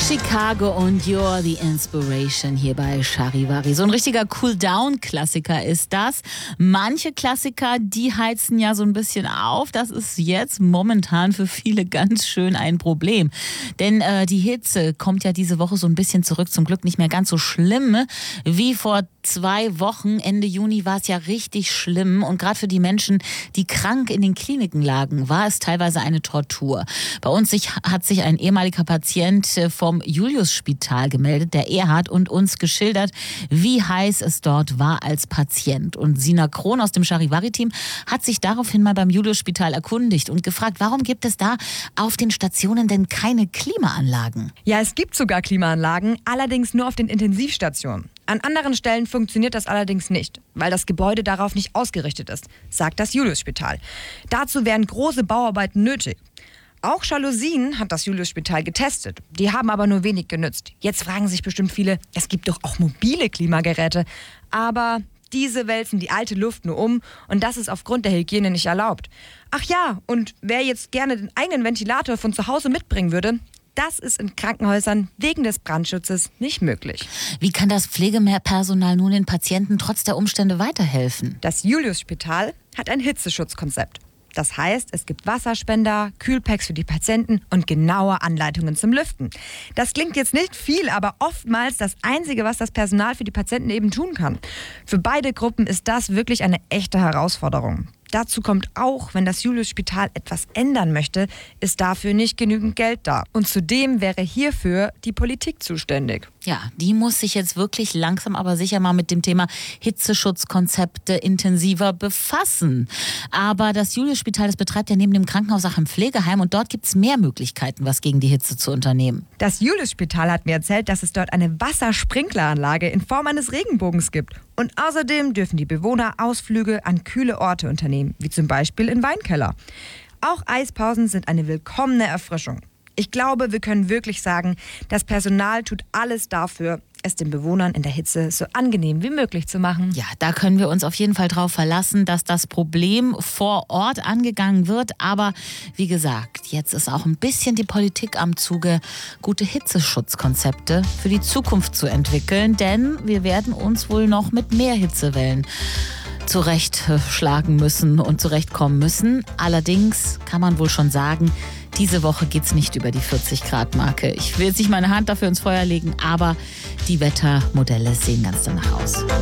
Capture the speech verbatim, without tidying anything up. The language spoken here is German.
Chicago und You're the Inspiration hier bei Charivari. So ein richtiger Cool-Down-Klassiker ist das. Manche Klassiker, die heizen ja so ein bisschen auf. Das ist jetzt momentan für viele ganz schön ein Problem. Denn äh, die Hitze kommt ja diese Woche so ein bisschen zurück. Zum Glück nicht mehr ganz so schlimm wie vor zwei Wochen. Ende Juni war es ja richtig schlimm. Und gerade für die Menschen, die krank in den Kliniken lagen, war es teilweise eine Tortur. Bei uns sich, hat sich ein ehemaliger Patient vom Julius-Spital gemeldet, der Erhard, und uns geschildert, wie heiß es dort war als Patient. Und Sina Krohn aus dem Charivari-Team hat sich daraufhin mal beim Julius-Spital erkundigt und gefragt, warum gibt es da auf den Stationen denn keine Klimaanlagen? Ja, es gibt sogar Klimaanlagen, allerdings nur auf den Intensivstationen. An anderen Stellen funktioniert das allerdings nicht, weil das Gebäude darauf nicht ausgerichtet ist, sagt das Julius-Spital. Dazu wären große Bauarbeiten nötig. Auch Jalousien hat das Julius-Spital getestet. Die haben aber nur wenig genützt. Jetzt fragen sich bestimmt viele, es gibt doch auch mobile Klimageräte. Aber diese wälzen die alte Luft nur um und das ist aufgrund der Hygiene nicht erlaubt. Ach ja, und wer jetzt gerne den eigenen Ventilator von zu Hause mitbringen würde, das ist in Krankenhäusern wegen des Brandschutzes nicht möglich. Wie kann das Pflegepersonal nun den Patienten trotz der Umstände weiterhelfen? Das Julius-Spital hat ein Hitzeschutzkonzept. Das heißt, es gibt Wasserspender, Kühlpacks für die Patienten und genaue Anleitungen zum Lüften. Das klingt jetzt nicht viel, aber oftmals das Einzige, was das Personal für die Patienten eben tun kann. Für beide Gruppen ist das wirklich eine echte Herausforderung. Dazu kommt auch, wenn das Julius-Spital etwas ändern möchte, ist dafür nicht genügend Geld da. Und zudem wäre hierfür die Politik zuständig. Ja, die muss sich jetzt wirklich langsam aber sicher mal mit dem Thema Hitzeschutzkonzepte intensiver befassen. Aber das Julius-Spital, das betreibt ja neben dem Krankenhaus auch ein Pflegeheim und dort gibt es mehr Möglichkeiten, was gegen die Hitze zu unternehmen. Das Julius-Spital hat mir erzählt, dass es dort eine Wassersprinkleranlage in Form eines Regenbogens gibt. Und außerdem dürfen die Bewohner Ausflüge an kühle Orte unternehmen, wie zum Beispiel in Weinkeller. Auch Eispausen sind eine willkommene Erfrischung. Ich glaube, wir können wirklich sagen, das Personal tut alles dafür, es den Bewohnern in der Hitze so angenehm wie möglich zu machen. Ja, da können wir uns auf jeden Fall drauf verlassen, dass das Problem vor Ort angegangen wird. Aber wie gesagt, jetzt ist auch ein bisschen die Politik am Zuge, gute Hitzeschutzkonzepte für die Zukunft zu entwickeln. Denn wir werden uns wohl noch mit mehr Hitzewellen zurechtschlagen müssen und zurechtkommen müssen. Allerdings kann man wohl schon sagen, diese Woche geht es nicht über die vierzig Grad Marke. Ich will jetzt nicht meine Hand dafür ins Feuer legen, aber die Wettermodelle sehen ganz danach aus.